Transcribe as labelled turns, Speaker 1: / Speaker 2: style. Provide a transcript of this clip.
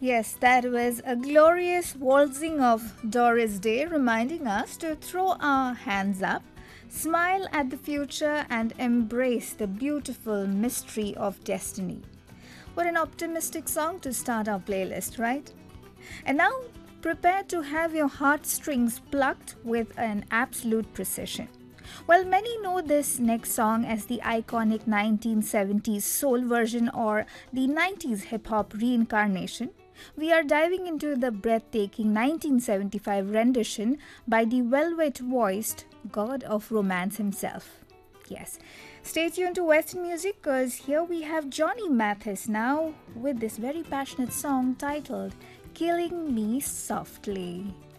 Speaker 1: Yes, that was a glorious waltzing of Doris Day, reminding us to throw our hands up, smile at the future, and embrace the beautiful mystery of destiny. What an optimistic song to start our playlist, right? And now, prepare to have your heartstrings plucked with an absolute precision. Well, many know this next song as the iconic 1970s soul version or the 90s hip hop reincarnation. We are diving into the breathtaking 1975 rendition by the velvet voiced god of romance himself. Yes, stay tuned to Western music because here we have Johnny Mathis now with this very passionate song titled Killing Me Softly.